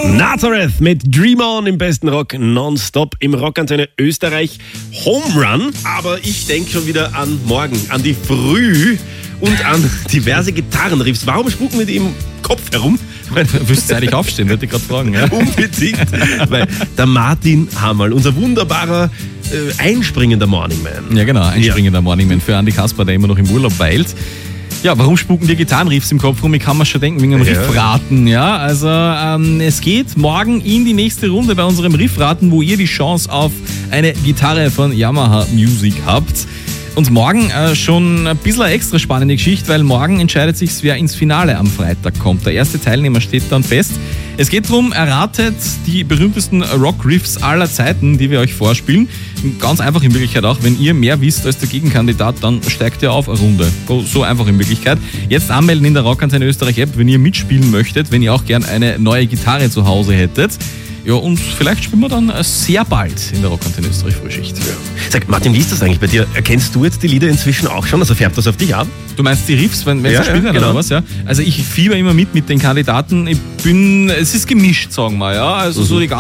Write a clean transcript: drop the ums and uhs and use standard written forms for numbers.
Nazareth mit Dream On im besten Rock nonstop im Rockantenne Österreich. Home Run. Aber ich denke schon wieder an morgen, an die Früh und an diverse Gitarrenriffs. Warum spucken wir die im Kopf herum? Willst du eigentlich aufstehen, würde ich gerade fragen. Ja? Unbedingt. Weil der Martin Hammerl, unser wunderbarer einspringender Morning Man. Ja genau, einspringender Morning Man für Andi Kasper, der immer noch im Urlaub weilt. Ja, warum spuken dir Gitarrenriffs im Kopf rum? Ich kann mir schon denken, wegen dem Riffraten. Ja? Also es geht morgen in die nächste Runde bei unserem Riffraten, wo ihr die Chance auf eine Gitarre von Yamaha Music habt. Und morgen schon ein bisschen eine extra spannende Geschichte, weil morgen entscheidet sich, wer ins Finale am Freitag kommt. Der erste Teilnehmer steht dann fest. Es geht darum, erratet die berühmtesten Rock-Riffs aller Zeiten, die wir euch vorspielen. Ganz einfach in Wirklichkeit auch, wenn ihr mehr wisst als der Gegenkandidat, dann steigt ihr auf eine Runde. So einfach in Wirklichkeit. Jetzt anmelden in der Rockantenne Österreich App, wenn ihr mitspielen möchtet, wenn ihr auch gern eine neue Gitarre zu Hause hättet. Ja, und vielleicht spielen wir dann sehr bald in der Rockantenne Österreich Frühschicht. Ja. Sag, Martin, wie ist das eigentlich bei dir? Erkennst du jetzt die Lieder inzwischen auch schon? Also färbt das auf dich ab? Du meinst die Riffs, wenn sie spielen genau. oder was? Ja? Also ich fieber immer mit den Kandidaten. Es ist gemischt, sagen wir. Ja? Also so die